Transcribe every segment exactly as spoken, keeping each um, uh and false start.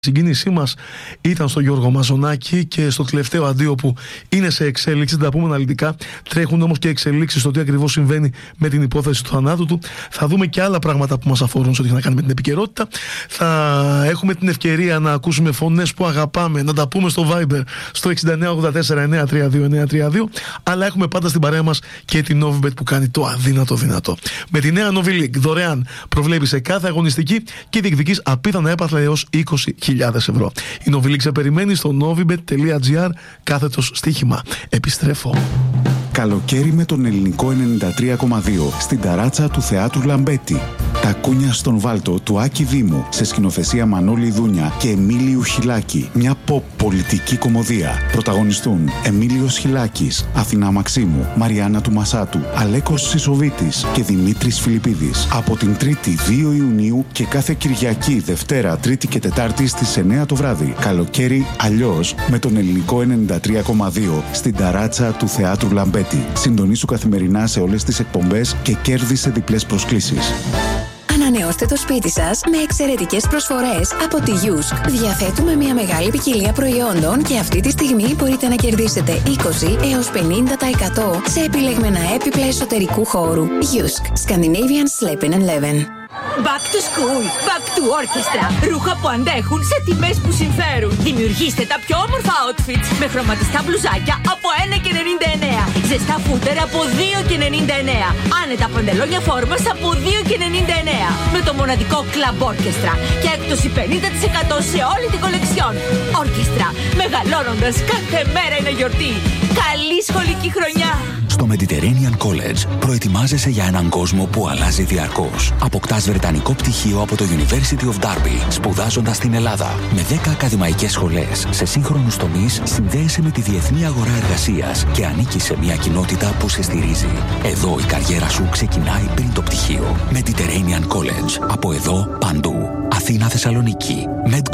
Η συγκίνησή μας ήταν στο Γιώργο Μαζονάκη και στο τελευταίο αντίο που είναι σε εξέλιξη. Δεν τα πούμε αναλυτικά. Τρέχουν όμως και εξελίξεις στο τι ακριβώς συμβαίνει με την υπόθεση του θανάτου του. Θα δούμε και άλλα πράγματα που μας αφορούν σε ό,τι έχει να κάνει με την επικαιρότητα. Θα έχουμε την ευκαιρία να ακούσουμε φωνές που αγαπάμε, να τα πούμε στο Viber στο εξήντα εννέα ογδόντα τέσσερα εννιακόσια τριάντα δύο εννιακόσια τριάντα δύο. Αλλά έχουμε πάντα στην παρέα μας και την Novibet που κάνει το αδύνατο δυνατό. Με τη νέα Novi League δωρεάν προβλέπει σε κάθε αγωνιστική και διεκδικείς απίθανα έπαθλα έως είκοσι χιλιάδες ευρώ. Η Novi League σε περιμένει στο novibet.gr κάθετος στοίχημα. Επιστρέφω. Καλοκαίρι με τον Ελληνικό ενενήντα τρία κόμμα δύο στην ταράτσα του Θεάτρου Λαμπέτη. Τα κούνια στον Βάλτο του Άκη Δήμου σε σκηνοθεσία Μανώλη Δούνια και Εμίλιου Χιλάκη. Μια pop πολιτική κομμωδία. Πρωταγωνιστούν Εμίλιος Χιλάκης, Αθηνά Μαξίμου, Μαριάννα του Μασάτου, Αλέκος Σισοβίτης και Δημήτρης Φιλιππίδης. Από την Τρίτη δύο Ιουνίου και κάθε Κυριακή, Δευτέρα, Τρίτη και Τετάρτη στις εννιά το βράδυ. Καλοκαίρι αλλιώς με τον Ελληνικό ενενήντα τρία κόμμα δύο στην ταράτσα του Θεάτρου Λαμπέτη. Συντονίσου καθημερινά σε όλες τις εκπομπές και κέρδισε διπλές προσκλήσεις. Ανανεώστε το σπίτι σας με εξαιρετικές προσφορές από τη Yusk. Διαθέτουμε μια μεγάλη ποικιλία προϊόντων και αυτή τη στιγμή μπορείτε να κερδίσετε είκοσι έως πενήντα τοις εκατό σε επιλεγμένα έπιπλα εσωτερικού χώρου. Yusk. Scandinavian Sleeping and Leven. Back to school, back to orchestra. Ρούχα που αντέχουν σε τιμές που συμφέρουν. Δημιουργήστε τα πιο όμορφα outfits με χρωματιστά μπλουζάκια από ένα και ενενήντα εννέα. Ζεστά φούτερ από δύο και ενενήντα εννέα. Άνετα παντελόνια φόρμας από δύο και ενενήντα εννέα. Με το μοναδικό Club Orchestra και έκπτωση πενήντα τοις εκατό σε όλη την κολεξιόν. Orchestra, μεγαλώνοντας κάθε μέρα είναι γιορτή. Καλή σχολική χρονιά! Στο Mediterranean College προετοιμάζεσαι για έναν κόσμο που αλλάζει διαρκώς. Αποκτάς βρετανικό πτυχίο από το University of Derby, σπουδάζοντας στην Ελλάδα. Με δέκα ακαδημαϊκές σχολές σε σύγχρονους τομείς, συνδέεσαι με τη διεθνή αγορά εργασίας και ανήκεις σε μια κοινότητα που σε στηρίζει. Εδώ η καριέρα σου ξεκινάει πριν το πτυχίο. Mediterranean College. Από εδώ παντού. Αθήνα, Θεσσαλονίκη.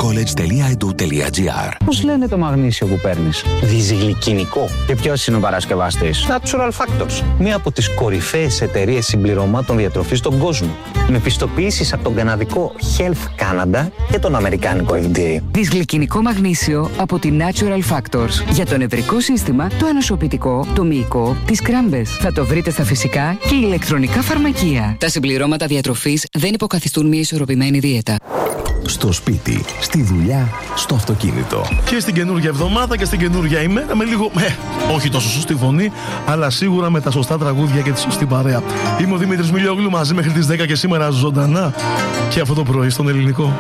medcollege.edu.gr. Πώς λένε το μαγνήσιο που παίρνεις? Διζυγλικινικό. Και ποιος είναι ο παρασκευαστής? Natural Factors. Μία από τις κορυφαίες εταιρείες συμπληρωμάτων διατροφής στον κόσμο. Με πιστοποιήσεις από τον καναδικό Health Canada και τον αμερικάνικο εφ ντι έι. Δυσγλυκινικό μαγνήσιο από τη Natural Factors. Για το νευρικό σύστημα, το ανοσοποιητικό, το μυϊκό, τις κράμπες. Θα το βρείτε στα φυσικά και ηλεκτρονικά φαρμακεία. Τα συμπληρώματα διατροφής δεν υποκαθιστούν μια ισορροπημένη δίαιτα. Στο σπίτι, στη δουλειά, στο αυτοκίνητο. Και στην καινούργια εβδομάδα και στην καινούργια ημέρα με λίγο, ε, όχι τόσο σωστή φωνή, αλλά σίγουρα με τα σωστά τραγούδια και τη σωστή παρέα. Είμαι ο Δημήτρης Μιλιόγλου, μαζί μέχρι τις δέκα και σήμερα ζωντανά και αυτό το πρωί στον Ελληνικό.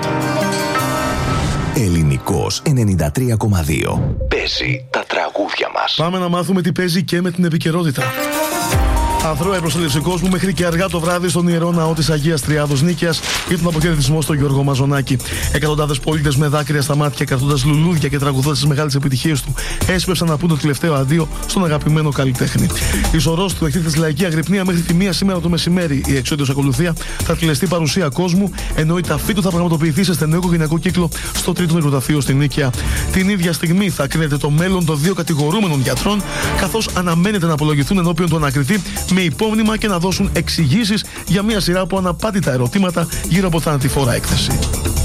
Ελληνικός ενενήντα τρία κόμμα δύο. Παίζει τα τραγούδια μας. Πάμε να μάθουμε τι παίζει και με την επικαιρότητα. Αθρώα προσέλευση κόσμου μέχρι και αργά το βράδυ στον Ιερό Ναό της Αγίας Τριάδος Νίκαιας για τον αποχαιρετισμό στο Γιώργο Μαζονάκη. Εκατοντάδες πολίτες με δάκρυα στα μάτια, κρατώντας λουλούδια και τραγουδώντας τις μεγάλες επιτυχίες του, έσπευσαν να πούν το τελευταίο αντίο στον αγαπημένο καλλιτέχνη. Η σωρός του εκτίθεται στη λαϊκή αγρυπνία μέχρι τη μία σήμερα το μεσημέρι. Η εξόντιος ακολουθία θα τηλεστεί παρουσία κόσμου, ενώ η ταφή του θα πραγματοποιηθεί σε στενό οικογενειακό κύκλο στο τρίτο νεκροταφείο στην Νίκαια. Την ίδια στιγμή θα κρίνεται το μέλλον των δύο κατηγορούμενων γιατρών, καθώς αναμένεται να απολογηθούν ενώπιον του ανακριτή με υπόμνημα και να δώσουν εξηγήσεις για μια σειρά από αναπάντητα ερωτήματα γύρω από θανατηφόρα έκθεση.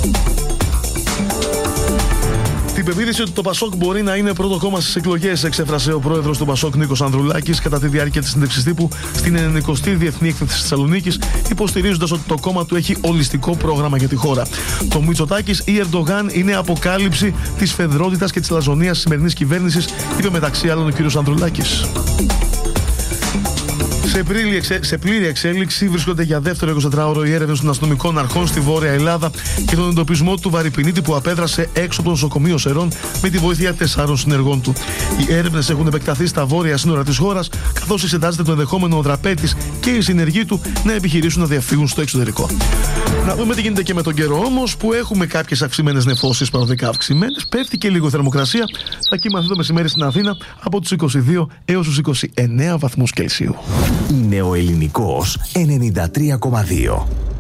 Την πεποίθηση ότι το Πασόκ μπορεί να είναι πρώτο κόμμα στις εκλογές εξέφρασε ο πρόεδρος του Πασόκ Νίκος Ανδρουλάκης κατά τη διάρκεια της συνέντευξης τύπου στην ενενηκοστή Διεθνή Έκθεση της Θεσσαλονίκης, υποστηρίζοντας ότι το κόμμα του έχει ολιστικό πρόγραμμα για τη χώρα. Το Μητσοτάκης ή Ερντογάν είναι αποκάλυψη της φεδρότητας και της λαζονίας της σημερινής κυβέρνησης, είπε μεταξύ άλλων ο κ. Ανδρουλάκης. Σε πλήρη, εξε... σε πλήρη εξέλιξη βρίσκονται για δεύτερο εικοσιτετράωρο οι έρευνες των αστυνομικών αρχών στη Βόρεια Ελλάδα και τον εντοπισμό του βαρυπινίτη που απέδρασε έξω από το νοσοκομείο Σερών με τη βοήθεια τεσσάρων συνεργών του. Οι έρευνες έχουν επεκταθεί στα βόρεια σύνορα της χώρας, καθώς εξετάζεται το ενδεχόμενο ο δραπέτης και οι συνεργοί του να επιχειρήσουν να διαφύγουν στο εξωτερικό. Να δούμε τι γίνεται και με τον καιρό όμως, που έχουμε κάποιες αυξημένες νεφώσεις, παροδικά αυξημένες. Πέφτει και λίγο η θερμοκρασία. Θα κοιμαθεί το μεσημέρι στην Αθήνα από τους είκοσι δύο έως τους είκοσι εννέα βαθμούς Κελσίου. Είναι ο Ελληνικός ενενήντα τρία κόμμα δύο.